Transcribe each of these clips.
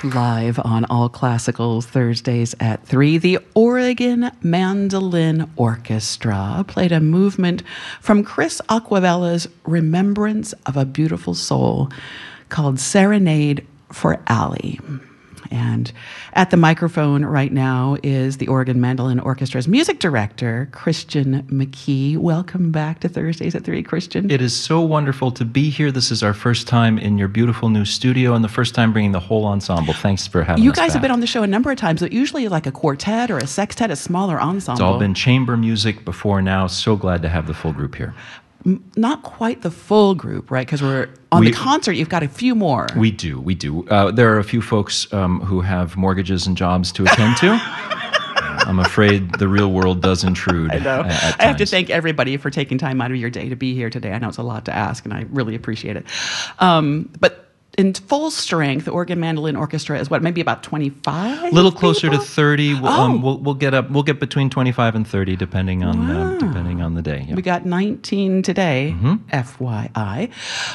Live on All Classicals Thursdays at 3, the Oregon Mandolin Orchestra played a movement from Chris Acquivella's Remembrance of a Beautiful Soul called Serenade for Allie. And at the microphone right now is the Oregon Mandolin Orchestra's music director, Christian McKee. Welcome back to Thursdays at 3, Christian. It is so wonderful to be here. This is our first time in your beautiful new studio and the first time bringing the whole ensemble. Thanks for having us. You guys have been on the show a number of times, but usually like a quartet or a sextet, a smaller ensemble. It's all been chamber music before now. So glad to have the full group here. Not quite the full group, right? Because we're on the concert, you've got a few more. We do. There are a few folks who have mortgages and jobs to attend to. I'm afraid the real world does intrude. I know. I have to thank everybody for taking time out of your day to be here today. I know it's a lot to ask, and I really appreciate it. But in full strength, the Oregon Mandolin Orchestra is what, maybe about 25? A little closer people? to 30. We'll get between 25 and 30 depending on the day. Yeah. We got 19 today, FYI,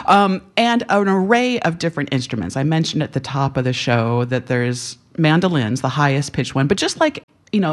and an array of different instruments. I mentioned at the top of the show that there's mandolins, the highest pitched one, but just like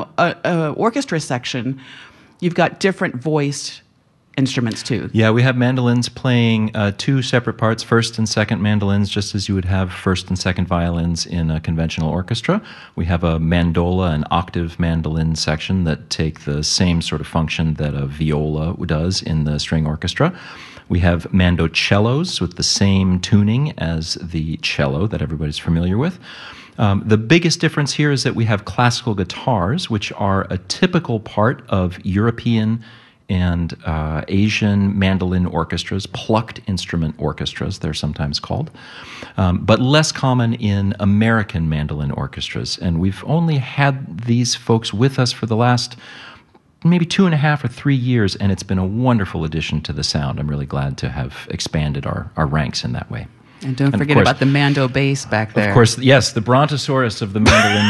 a orchestra section, you've got different voiced instruments too. Yeah, we have mandolins playing two separate parts, first and second mandolins, just as you would have first and second violins in a conventional orchestra. We have a mandola, an octave mandolin section that take the same sort of function that a viola does in the string orchestra. We have mandocellos with the same tuning as the cello that everybody's familiar with. The biggest difference here is that we have classical guitars, which are a typical part of European and Asian mandolin orchestras, plucked instrument orchestras, they're sometimes called, but less common in American mandolin orchestras. And we've only had these folks with us for the last maybe 2.5 or 3 years, and it's been a wonderful addition to the sound. I'm really glad to have expanded our ranks in that way. And don't forget about the mando bass back there. Of course, yes, the brontosaurus of the mandolin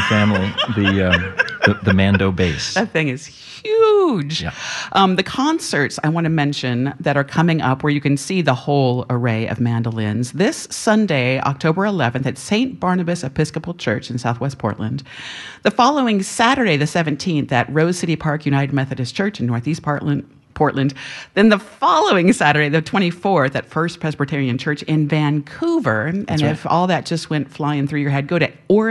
family, the mando bass. That thing is huge. Yeah. The concerts I want to mention that are coming up where you can see the whole array of mandolins. This Sunday, October 11th at St. Barnabas Episcopal Church in Southwest Portland. The following Saturday, the 17th, at Rose City Park United Methodist Church in Northeast Portland. Then the following Saturday, the 24th, at First Presbyterian Church in Vancouver. And if all that just went flying through your head, go to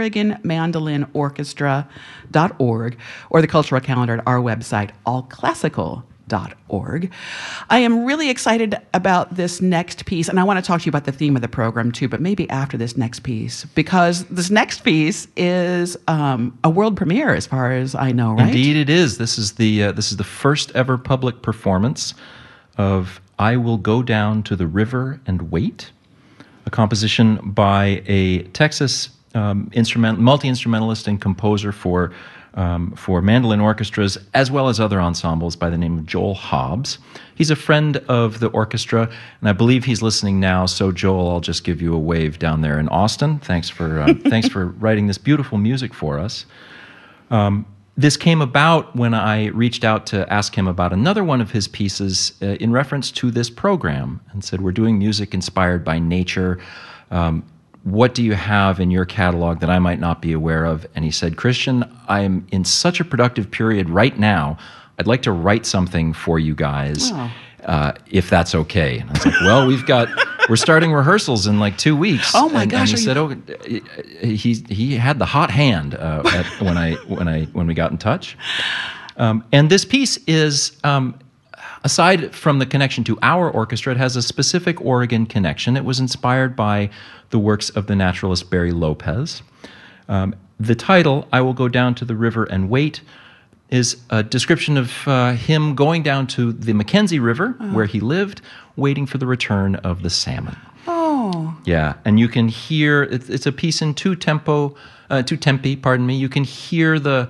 OregonMandolinOrchestra.org or the cultural calendar at our website, allclassical.org. I am really excited about this next piece, and I want to talk to you about the theme of the program too, but maybe after this next piece, because this next piece is a world premiere as far as I know, right? Indeed it is. This is the first ever public performance of I Will Go Down to the River and Wait, a composition by a Texas multi-instrumentalist and composer for mandolin orchestras, as well as other ensembles, by the name of Joel Hobbs. He's a friend of the orchestra, and I believe he's listening now. So, Joel, I'll just give you a wave down there in Austin. Thanks for writing this beautiful music for us. This came about when I reached out to ask him about another one of his pieces in reference to this program, and said, we're doing music inspired by nature. What do you have in your catalog that I might not be aware of? And he said, Christian, I am in such a productive period right now. I'd like to write something for you guys, if that's okay. And I was like, well, we're starting rehearsals in like 2 weeks. Oh my gosh! And he said, he had the hot hand when we got in touch. And this piece is. Aside from the connection to our orchestra, it has a specific Oregon connection. It was inspired by the works of the naturalist Barry Lopez. The title, I Will Go Down to the River and Wait, is a description of him going down to the Mackenzie River, where he lived, waiting for the return of the salmon. Oh. Yeah, and you can hear, it's a piece in two tempi, You can hear the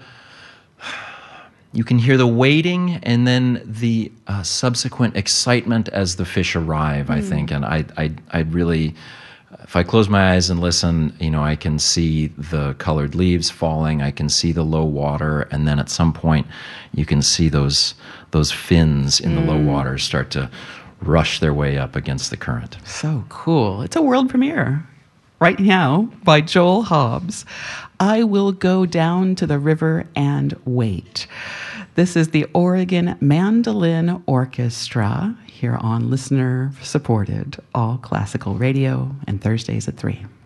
waiting and then the subsequent excitement as the fish arrive, I think. And I'd really, if I close my eyes and listen, I can see the colored leaves falling. I can see the low water. And then at some point, you can see those fins in the low water start to rush their way up against the current. So cool. It's a world premiere. right now by Joel Hobbs. I Will Go Down to the River and Wait. This is the Oregon Mandolin Orchestra here on listener-supported All Classical Radio and Thursdays at 3.